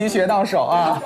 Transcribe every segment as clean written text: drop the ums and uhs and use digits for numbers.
学到手啊。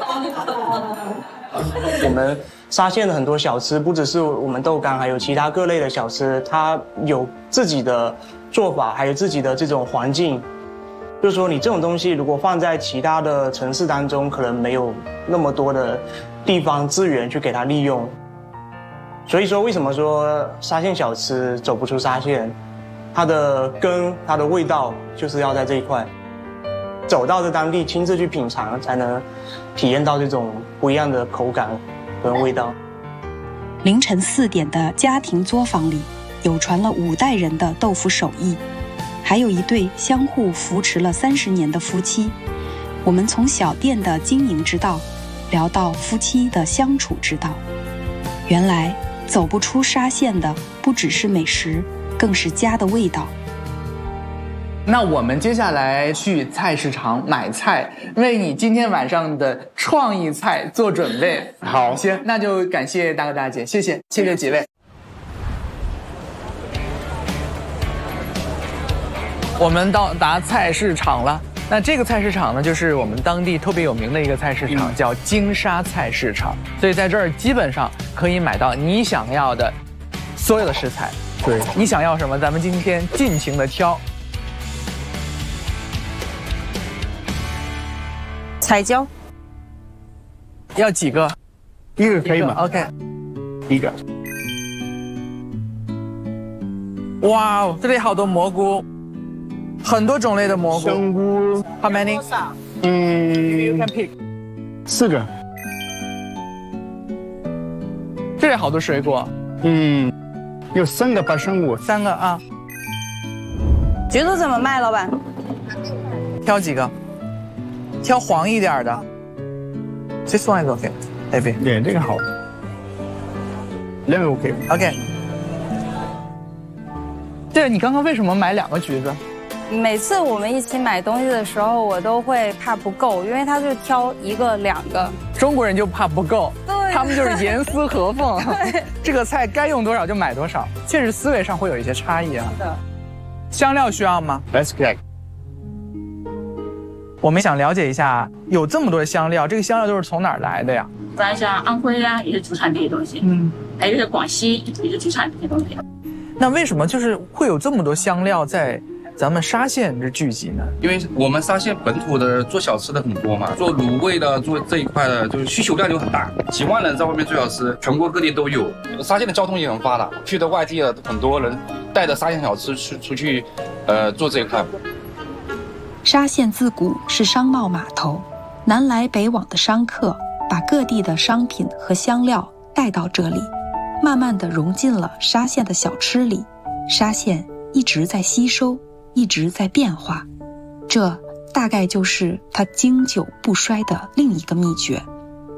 我们沙县的很多小吃，不只是我们豆干，还有其他各类的小吃，它有自己的做法，还有自己的这种环境。就是说，你这种东西如果放在其他的城市当中，可能没有那么多的地方资源去给它利用。所以说，为什么说沙县小吃走不出沙县？它的根、它的味道，就是要在这一块。走到这当地，亲自去品尝，才能体验到这种不一样的口感跟味道。 凌晨4点的家庭作坊里，有传了5代人的豆腐手艺，还有一对相互扶持了30年的夫妻。我们从小店的经营之道，聊到夫妻的相处之道。原来走不出沙县的，不只是美食，更是家的味道。 那我们接下来去菜市场买菜，为你今天晚上的创意菜做准备。 好， 行，那就感谢大哥大姐，谢谢几位。我们到达菜市场了。那这个菜市场呢，就是我们当地特别有名的一个菜市场，叫金沙菜市场。所以在这儿基本上可以买到你想要的所有的食材。 对， 你想要什么，咱们今天尽情的挑。 彩椒要几个？ 一个可以吗 ？OK， 一个。 哇哦，这里好多蘑菇，很多种类的蘑菇。 香菇 How many？ You can pick。 4个。 这里好多水果。 有3个8升5。 3个啊。 橘子怎么卖，老板？ 挑几个？挑黄一点的。This one is okay, baby。 对，这个好。2个 OK。 OK。对，你刚刚为什么买2个橘子？ 每次我们一起买东西的时候，我都会怕不够，因为他就挑1个2个。 中国人就怕不够， 对， 他们就是严丝合缝。这个菜该用多少就买多少，确实思维上会有一些差异啊。 是的。 香料需要吗 ？Let's get。 我们想了解一下，有这么多的香料，这个香料都是从哪儿来的呀？ 咱像安徽啊，也是主产这些东西，还有广西也是主产这些东西。 那为什么就是会有这么多香料在咱们沙县这聚集呢？ 因为我们沙县本土的做小吃的很多嘛，做卤味的，做这一块的，就是需求量就很大，几万人在外面做小吃，全国各地都有。沙县的交通也很发达，去的外地的很多人带着沙县小吃出去，做这一块。 沙县自古是商贸码头，南来北往的商客把各地的商品和香料带到这里，慢慢地融进了沙县的小吃里。沙县一直在吸收，一直在变化，这大概就是它经久不衰的另一个秘诀。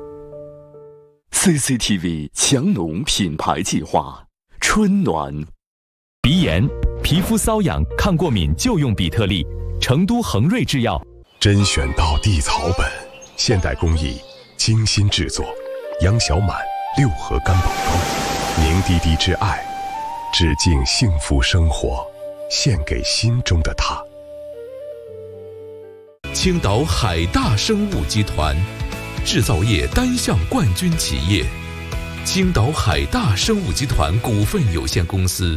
CCTV 强农品牌计划，春暖。 鼻炎、皮肤瘙痒、抗过敏就用比特利。成都恒瑞制药， 甄选到地草本，现代工艺，精心制作，杨小满6合干宝汤，凝滴滴之爱，致敬幸福生活，献给心中的他。 青岛海大生物集团，制造业单项冠军企业，青岛海大生物集团股份有限公司。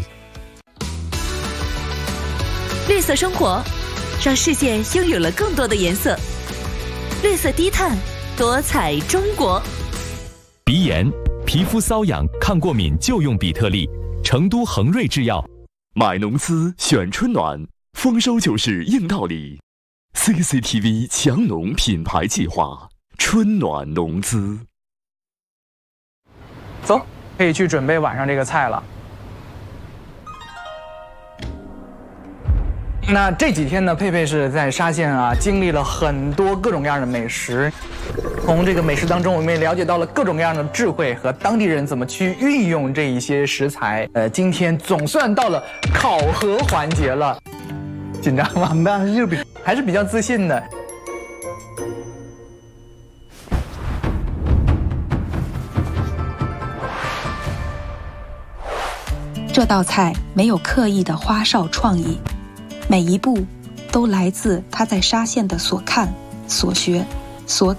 绿色生活，让世界拥有了更多的颜色。绿色低碳，多彩中国。 鼻炎、皮肤瘙痒、抗过敏就用比特利。成都恒瑞制药。 买农资选春暖，丰收就是硬道理。CCTV 强农品牌计划，春暖农资。 走，可以去准备晚上这个菜了。那这几天呢，佩佩是在沙县啊，经历了很多各种各样的美食。从这个美食当中，我们也了解到了各种各样的智慧和当地人怎么去运用这一些食材。今天总算到了考核环节了，紧张吗？还是比较自信的。 这道菜没有刻意的花哨创意，每一步都来自他在沙县的所看、所学、 所